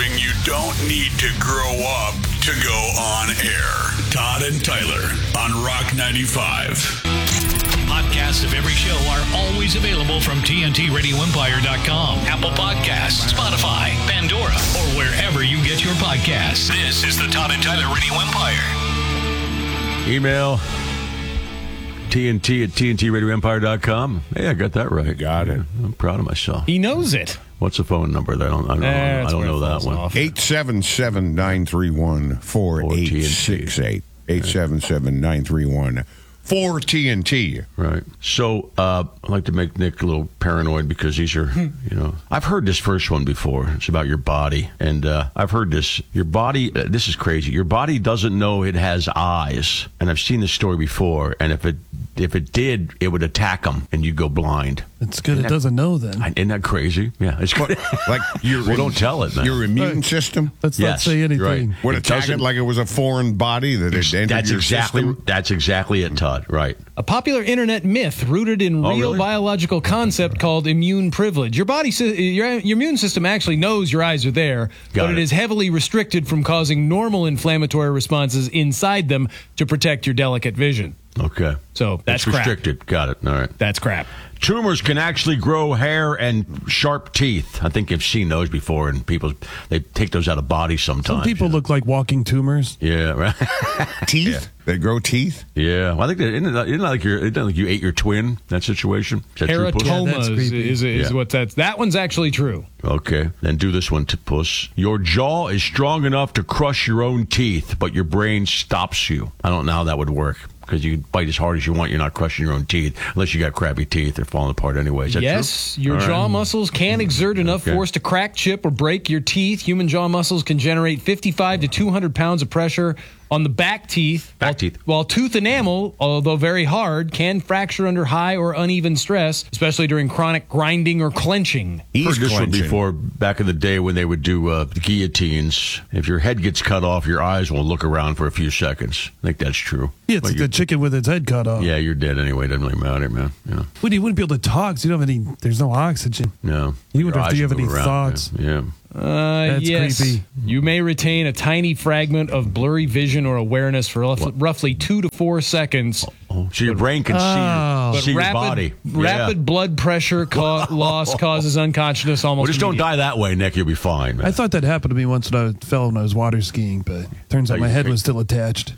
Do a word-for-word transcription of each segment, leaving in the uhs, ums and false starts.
proving you don't need to grow up to go on air. Todd and Tyler on Rock ninety-five. Podcasts of every show are always available from T N T radio empire dot com, Apple Podcasts, Spotify, Pandora, or wherever you get your podcasts. This is the Todd and Tyler Radio Empire. Email T N T at T N T radio empire dot com. Hey, I got that right. Got it. I'm proud of myself. He knows it. What's the phone number? I don't, I don't, Eh, I don't know that falls one. off. eight seven seven, nine three one, four eight six eight. eight seven seven, nine three one, four T N T. Right. So uh, I like to make Nick a little paranoid because these are, you know, I've heard this first one before. It's about your body. And uh, I've heard this. Your body, uh, this is crazy. Your body doesn't know it has eyes. And I've seen this story before. And if it if it did, it would attack them and you'd go blind. It's good it doesn't know then. Isn't that crazy? Yeah. It's good. Like your, well, don't tell it, man. Your immune Right. system Let's Yes, not say anything. right. would It attack it doesn't- like it was a foreign body that had entered That's your exactly system. that's exactly it, Todd. Right. A popular internet myth rooted in Oh, real really? biological concept called immune privilege. Your body, sy- your, your immune system actually knows your eyes are there, Got but it it. is heavily restricted from causing normal inflammatory responses inside them to protect your delicate vision. Okay. So that's it's crap. restricted. Got it. All right. That's crap. Tumors can actually grow hair and sharp teeth. I think you've seen those before, and people they take those out of bodies sometimes. Some people you know? look like walking tumors. Yeah, right. Teeth? They grow teeth? Yeah, well, I think that isn't it, isn't it like you isn't it like you ate your twin. That situation. Is that true, Puss? Teratoma Yeah, that's is, creepy. is, is Yeah. what that's. That one's actually true. Okay, then do this one to Puss. Your jaw is strong enough to crush your own teeth, but your brain stops you. I don't know how that would work. Because you can bite as hard as you want, you're not crushing your own teeth unless you got crappy teeth. They're falling apart anyway. Is that Yes, true? your All right. jaw muscles can exert enough Okay. force to crack, chip, or break your teeth. Human jaw muscles can generate fifty-five to two hundred pounds of pressure on the back teeth. Back while, teeth. While tooth enamel, although very hard, can fracture under high or uneven stress, especially during chronic grinding or clenching. Heard He's this one clenching. before back in the day when they would do uh, guillotines. If your head gets cut off, your eyes will look around for a few seconds. I think that's true. Yeah, it's But like you- the chicken with its head cut off. Yeah, you're dead anyway. Doesn't really matter, man. You know, Well, you wouldn't be able to talk, so you don't have any, there's no oxygen. no. You Your wonder if eyes do you have will any move around, thoughts? Yeah. yeah. Uh, That's yes. creepy. You may retain a tiny fragment of blurry vision or awareness for rough- roughly two to four seconds. Oh, so your brain can Oh. see your, But see your rapid, body. rapid Yeah. blood pressure ca- loss causes unconsciousness almost Well, just don't immediately. die that way, Nick. You'll be fine, man. I thought that happened to me once when I fell when I was water skiing, but turns out Oh, my you head think- was still attached.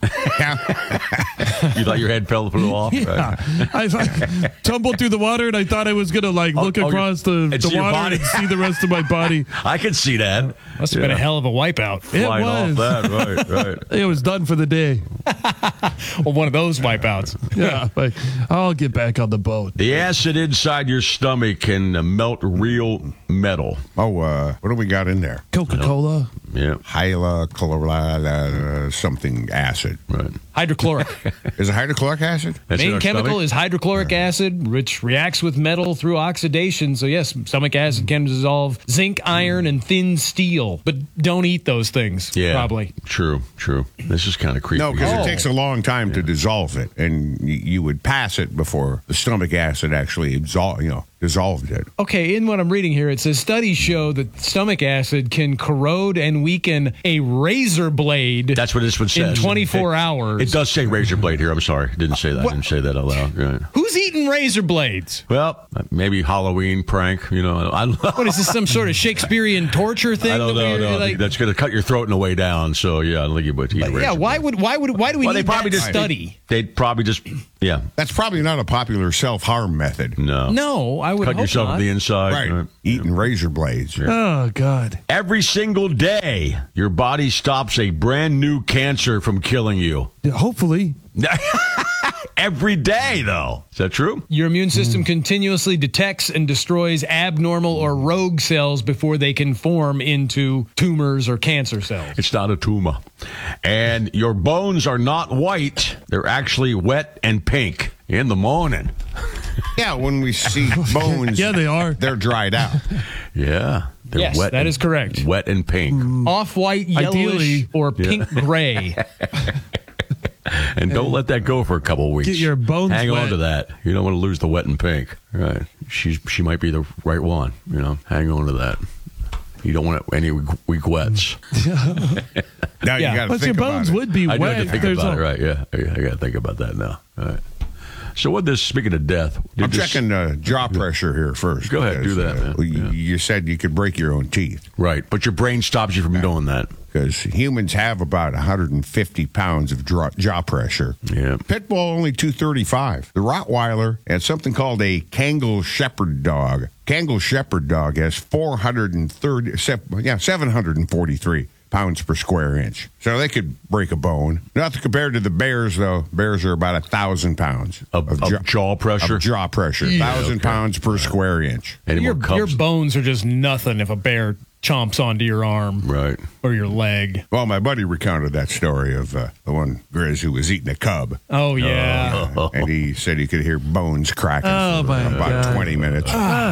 You thought your head fell flew off? Yeah, Right. I, I tumbled through the water and I thought I was gonna like Oh, look oh, across the, and the see your water body. and see the rest of my body. I can see that. Must have been a hell of a wipeout. It Flying was. off that, right, right. It was done for the day. Well, one of those wipeouts. Yeah, but I'll get back on the boat. The acid inside your stomach can uh, melt real metal. Oh, uh, what do we got in there? Coca Cola. Yeah, Hyalochloride, uh, something acid. right. Hydrochloric. Is it hydrochloric acid? That's in Main our chemical stomach? is hydrochloric acid, which reacts with metal through oxidation. So, yes, stomach acid can dissolve zinc, iron, and thin steel. But don't eat those things, Yeah, probably. True, true. This is kind of creepy. No, because Oh. it takes a long time to dissolve it, and y- you would pass it before the stomach acid actually absolve, you know, dissolved it. Okay, in what I'm reading here, it says studies show that stomach acid can corrode and weaken a razor blade That's what this one in says. twenty-four It- hours. It does say razor blade here. I'm sorry. I didn't say that. I didn't say that out loud. Right. Who's eating razor blades? Well, maybe Halloween prank, you know. I don't know. What is this, some sort of Shakespearean torture thing? I don't that know. we're, No, like- that's going to cut your throat on the way down. So, yeah, I don't think you would eat a razor yeah, why blade. would why would why do we Well, they need probably that just study? They'd probably just, yeah, That's probably not a popular self-harm method. no. No, I would Cut hope yourself not. on the inside. Right. Right. Eating razor blades. Oh God. Every single day, your body stops a brand new cancer from killing you. Yeah, hopefully. Every day, though. Is that true? Your immune system continuously detects and destroys abnormal or rogue cells before they can form into tumors or cancer cells. It's not a tumor. And your bones are not white. They're actually wet and pink in the morning. Yeah, when we see bones, Yeah, they are. they're dried out. Yeah. They're Yes, wet that and- is correct. Wet and pink. Off-white, yellowish, Ideally- or pink gray. And don't let that go for a couple of weeks. Get your bones Hang on wet. to that. You don't want to lose the wet and pink. Right. She's she might be the right one. You know, hang on to that. You don't want any regrets. Now Yeah. you got to Plus, think your about bones it. would be I do wet. have to think There's about a- it, right? Yeah, I, I got to think about that now. All right. So what this? Speaking of death, did I'm this- checking uh, jaw pressure here first. Go ahead, do that, man. uh, you, Yeah. you said you could break your own teeth Right, but your brain stops you from doing that. because humans have about one hundred fifty pounds of draw, jaw pressure. Yeah. Pit bull only two thirty-five. The Rottweiler and something called a Kangal Shepherd dog. Kangal Shepherd dog has four hundred thirty, se- yeah, seven hundred forty-three pounds per square inch. So they could break a bone. Nothing compared to the bears, though. Bears are about a thousand pounds Of- of jaw pressure? Of jaw pressure, Yeah, thousand okay. pounds per square inch. Any Your, more cups? your bones are just nothing if a bear chomps onto your arm Right. or your leg. Well, my buddy recounted that story of uh, the one Grizz who was eating a cub. Oh, yeah. Uh, and he said he could hear bones cracking Oh, for my about God. twenty minutes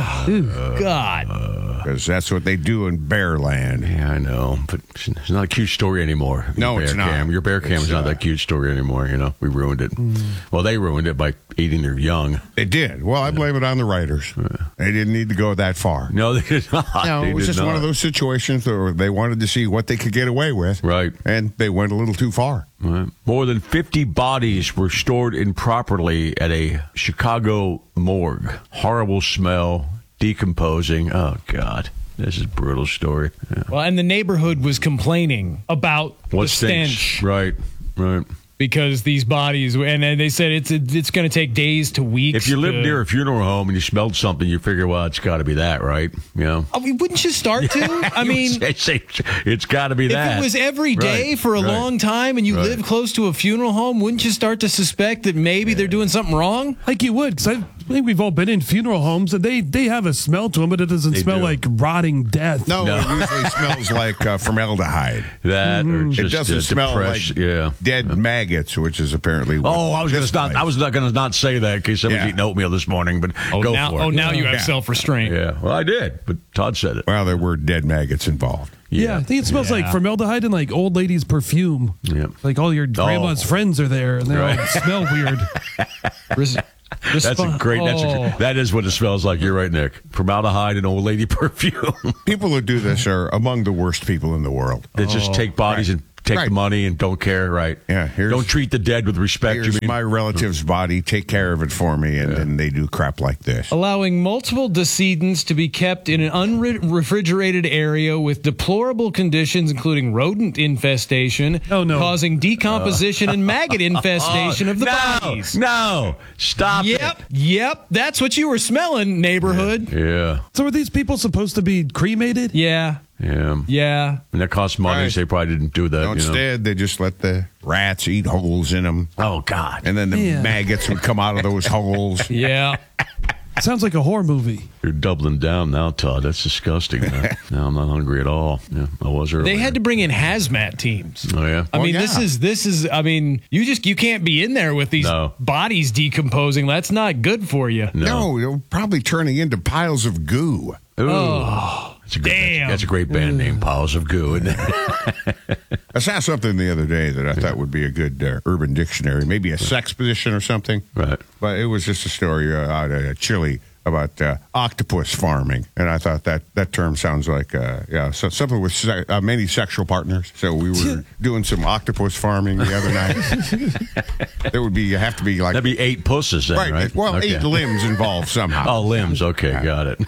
God. because that's what they do in bear land. Yeah, I know, but it's not a cute story anymore. No, Your it's bear not. Cam. Your bear cam It's, is not uh, that cute story anymore. You know, we ruined it. Well, they ruined it by eating their young. They did. Well, I blame it on the writers. They didn't need to go that far. No, they did not. No, They it was did just one not. of those situations where they wanted to see what they could get away with. Right. And they went a little too far. Right. More than fifty bodies were stored improperly at a Chicago morgue. Horrible smell, decomposing. Oh, God. This is a brutal story. Yeah. Well, and the neighborhood was complaining about What the stinks? stench Right, right. because these bodies, and then they said it's it's going to take days to weeks. If you live to- near a funeral home and you smelled something, you figure, well, it's got to be that, right? You know? I mean, wouldn't you start to? I You mean, would say, it's got to be if that. it was every day Right, for a right. long time and you Right. live close to a funeral home, wouldn't you start to suspect that maybe they're doing something wrong? Like you would, because I think we've all been in funeral homes, and they, they have a smell to them, but it doesn't They smell do. like rotting death. No, No. it usually smells like uh, formaldehyde. That or just It doesn't uh, smell depressed- like yeah. dead maggots, which is apparently what Oh, I was this going to not. might- I was not going to not say that in case I was Yeah. eating oatmeal this morning. But Oh, go now, for it. oh, now you have Yeah. self-restraint. Yeah, well, I did, but Todd said it. Well, there were dead maggots involved. Yeah, I think it smells like Yeah. formaldehyde and like old lady's perfume. Yeah. Like all your grandma's Oh. friends are there, and they all Right. smell weird. Res- That's a respon- great. That's a, Oh. that is what it smells like. You're right, Nick. Formaldehyde and old lady perfume. People who do this are among the worst people in the world. They just take bodies and take Right. the money and don't care. Right. Yeah, here's- don't treat the dead with respect. You Here's mean? my relative's body. Take care of it for me, and then they do crap like this. allowing multiple decedents to be kept in an unrefrigerated area with deplorable conditions, including rodent infestation, Oh, no. causing decomposition and maggot infestation of the no, bodies. no, stop Yep, yep, that's what you were smelling, neighborhood. it. Yeah, So are these people supposed to be cremated? Yeah, yeah, yeah. And that costs money. Right. So they probably didn't do that. No, you know? instead, they just let the rats eat holes in them, Oh God. and then the Yeah. maggots would come out of those holes. Yeah. Sounds like a horror movie. You're doubling down now, Todd. That's disgusting. Man. No, I'm not hungry at all. Yeah, I was earlier. They had to bring in hazmat teams. Oh yeah. I Well, mean, this yeah. is this is. I mean, you just you can't be in there with these No. bodies decomposing. That's not good for you. No, they're probably turning into piles of goo. Ooh. Oh, That's a great, damn. That's a great band name, Piles of Goo. Isn't it? I saw something the other day that I thought would be a good uh, urban dictionary, maybe a sex position or something. Right. But it was just a story uh, out of Chile about uh, octopus farming, and I thought that that term sounds like uh, yeah, so something with se- uh, many sexual partners. So we were doing some octopus farming the other night. There would be you have to be like That'd be eight pusses then, right, right? well, Okay. eight limbs involved somehow. Oh, limbs. Okay, got it.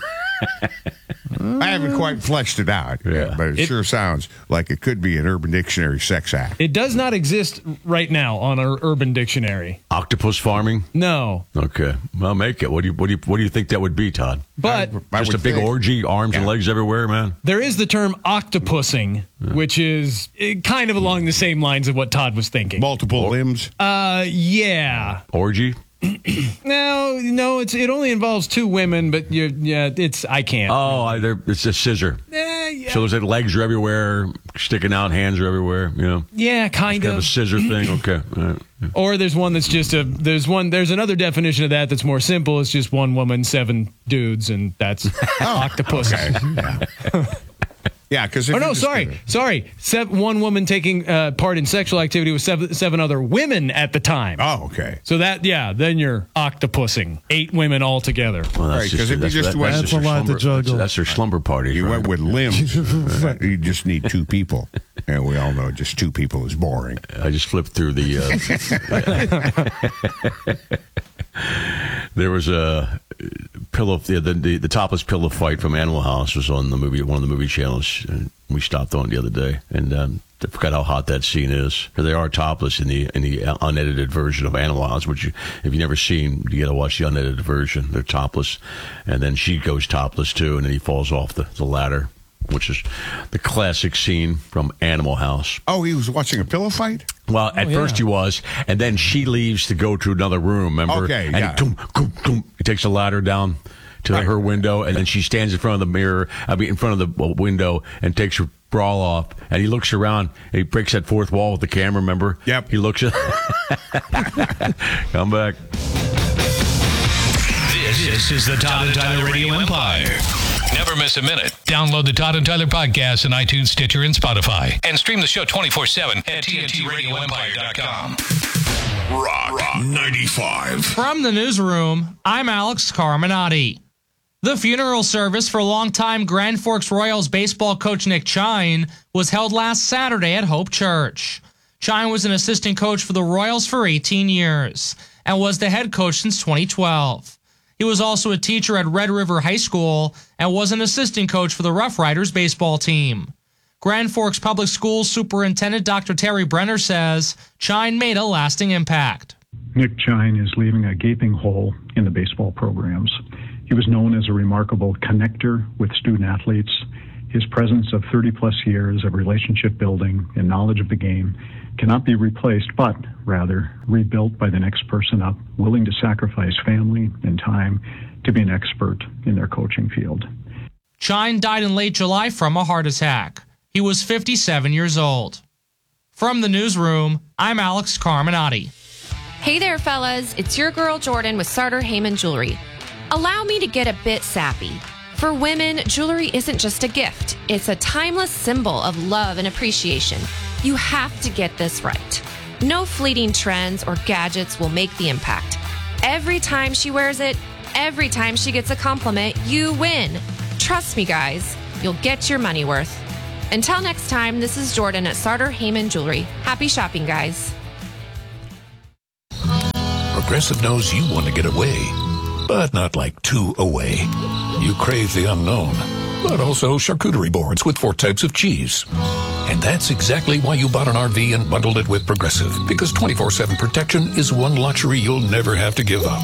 I haven't quite fleshed it out, Yeah. but it, It- sure sounds like it could be an Urban Dictionary sex act. it does not exist right now on our Urban Dictionary. Octopus farming. No, Okay, well, make it. What do you what do you what do you think that would be, Todd? but I Just a would big think. orgy, arms and Yeah. legs everywhere, man. there is the term octopussing, which is eh, kind of along the same lines of what Todd was thinking. Multiple limbs. Uh, yeah. Orgy. No, no, it's it only involves two women, but you yeah, it's I can't. Oh, I, there- it's a scissor. Eh, yeah, So there's like legs are everywhere, sticking out, hands are everywhere. You know, yeah, kind kind of a of. scissor thing. Okay. All right. Or there's one that's just a there's one there's another definition of that that's more simple. It's just one woman, seven dudes, and that's octopus. Yeah, Yeah, because Oh no, sorry, sorry. Seven, one woman taking uh, part in sexual activity with seven, seven other women at the time. Oh, okay. So that, yeah, then you're octopussing. Eight women all together. Well, Right, 'cause if you that's, just that- went- that's That's their a lot to slumber- juggle. That's, that's their slumber party. You right? went with limbs. You just need two people. And we all know just two people is boring. I just flipped through the. Uh, there was a pillow. The, the the topless pillow fight from Animal House was on the movie, one of the movie channels. And we stopped on the other day, and um, I forgot how hot that scene is. They are topless in the in the unedited version of Animal House, which you, if you've never seen, you got to watch the unedited version. They're topless, and then she goes topless too, and then he falls off the, the ladder, which is the classic scene from Animal House. Oh, he was watching a pillow fight? Well, at yeah. first he was, and then she leaves to go to another room, remember? Okay, and yeah. he, doom, doom, doom, he takes a ladder down to Right. her window, and then she stands in front of the mirror, I mean, in front of the window, and takes her bra off, and he looks around, and he breaks that fourth wall with the camera, remember? Yep. He looks at... Come back. This, this is the Todd and Tyler Radio Empire. Never miss a minute. Download the Todd and Tyler podcast on iTunes, Stitcher, and Spotify. And stream the show twenty-four seven at T N T radio empire dot com. Rock, Rock ninety-five. From the newsroom, I'm Alex Carminati. The funeral service for longtime Grand Forks Royals baseball coach Nick Chine was held last Saturday at Hope Church. Chine was an assistant coach for the Royals for eighteen years and was the head coach since twenty twelve. He was also a teacher at Red River High School and was an assistant coach for the Rough Riders baseball team. Grand Forks Public Schools Superintendent Doctor Terry Brenner says Chine made a lasting impact. Nick Chine is leaving a gaping hole in the baseball programs. He was known as a remarkable connector with student athletes. His presence of thirty plus years of relationship building and knowledge of the game cannot be replaced, but rather rebuilt by the next person up, willing to sacrifice family and time to be an expert in their coaching field. Chine died in late July from a heart attack. He was fifty-seven years old. From the newsroom, I'm Alex Carminati. Hey there, fellas. It's your girl Jordan with Sartor Heyman Jewelry. Allow me to get a bit sappy. For women, jewelry isn't just a gift. It's a timeless symbol of love and appreciation. You have to get this right. No fleeting trends or gadgets will make the impact. Every time she wears it, every time she gets a compliment, you win. Trust me, guys. You'll get your money worth. Until next time, this is Jordan at Sartor Heyman Jewelry. Happy shopping, guys. Progressive knows you want to get away, but not like too away. You crave the unknown, but also charcuterie boards with four types of cheese. And that's exactly why you bought an R V and bundled it with Progressive, because twenty-four seven protection is one luxury you'll never have to give up.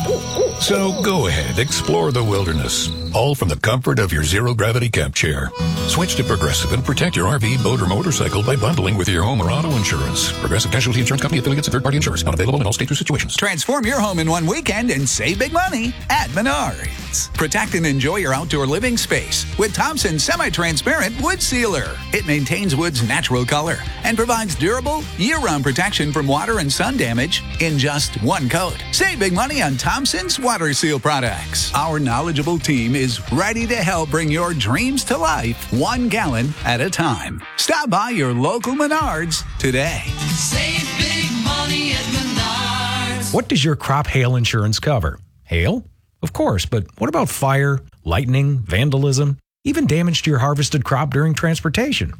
So go ahead, explore the wilderness, all from the comfort of your zero-gravity camp chair. Switch to Progressive and protect your R V, boat, or motorcycle by bundling with your home or auto insurance. Progressive Casualty Insurance Company affiliates and third-party insurers. Not available in all states or situations. Transform your home in one weekend and save big money at Menards. Protect and enjoy your outdoor living space with Thompson's semi-transparent wood sealer. It maintains wood's natural color and provides durable, year-round protection from water and sun damage in just one coat. Save big money on Thompson's water seal products. Our knowledgeable team is ready to help bring your dreams to life one gallon at a time. Stop by your local Menards today. Save big money at Menards. What does your crop hail insurance cover? Hail? Of course, but what about fire, lightning, vandalism, even damage to your harvested crop during transportation?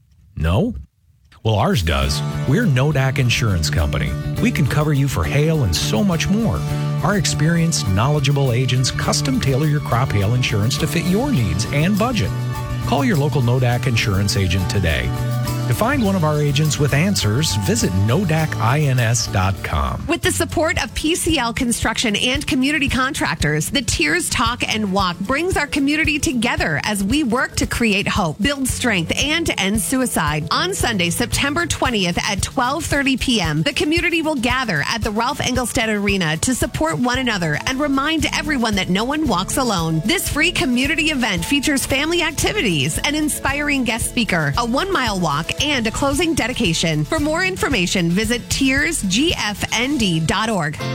No? Well, ours does. We're Nodak Insurance Company. We can cover you for hail and so much more. Our experienced, knowledgeable agents custom tailor your crop hail insurance to fit your needs and budget. Call your local Nodak Insurance agent today. To find one of our agents with answers, visit nodak ins dot com. With the support of P C L Construction and community contractors, the Tears Talk and Walk brings our community together as we work to create hope, build strength, and end suicide. On Sunday, September twentieth at twelve thirty p.m., the community will gather at the Ralph Engelstad Arena to support one another and remind everyone that no one walks alone. This free community event features family activities, an inspiring guest speaker, a one-mile walk, and a closing dedication. For more information, visit tears g f n d dot org.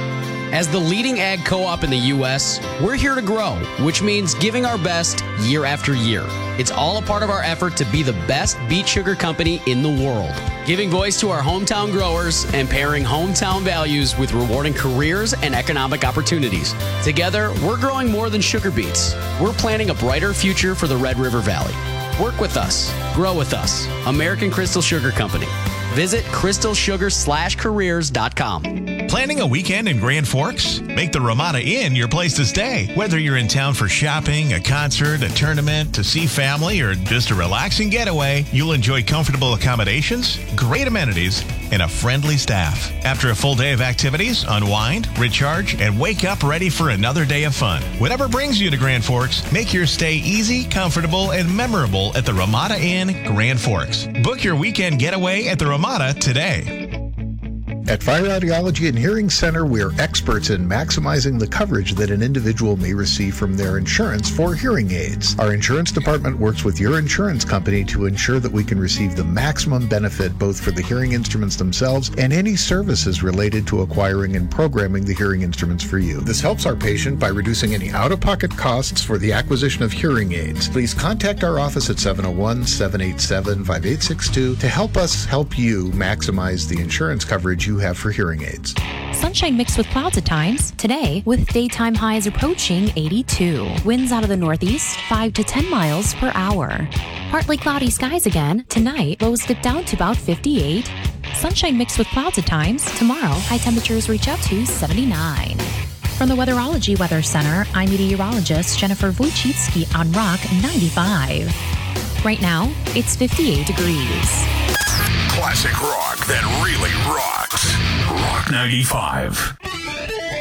As the leading ag co-op in the U S, we're here to grow, which means giving our best year after year. It's all a part of our effort to be the best beet sugar company in the world, giving voice to our hometown growers and pairing hometown values with rewarding careers and economic opportunities. Together, we're growing more than sugar beets. We're planning a brighter future for the Red River Valley. Work with us. Grow with us. American Crystal Sugar Company. Visit crystal sugar slash careers dot com. Planning a weekend in Grand Forks? Make the Ramada Inn your place to stay. Whether you're in town for shopping, a concert, a tournament, to see family, or just a relaxing getaway, you'll enjoy comfortable accommodations, great amenities, and a friendly staff. After a full day of activities, unwind, recharge, and wake up ready for another day of fun. Whatever brings you to Grand Forks, make your stay easy, comfortable, and memorable at the Ramada Inn, Grand Forks. Book your weekend getaway at the Ramada today. At Fire Audiology and Hearing Center, we are experts in maximizing the coverage that an individual may receive from their insurance for hearing aids. Our insurance department works with your insurance company to ensure that we can receive the maximum benefit both for the hearing instruments themselves and any services related to acquiring and programming the hearing instruments for you. This helps our patient by reducing any out-of-pocket costs for the acquisition of hearing aids. Please contact our office at seven oh one, seven eight seven, five eight six two to help us help you maximize the insurance coverage you have for hearing aids. Sunshine mixed with clouds at times. Today, with daytime highs approaching eighty-two. Winds out of the northeast, five to ten miles per hour. Partly cloudy skies again. Tonight, lows dip down to about fifty-eight. Sunshine mixed with clouds at times. Tomorrow, high temperatures reach up to seventy-nine. From the Weatherology Weather Center, I'm meteorologist Jennifer Wojcicki on Rock ninety-five. Right now, it's fifty-eight degrees. Classic rock that really rocks. Rock ninety-five.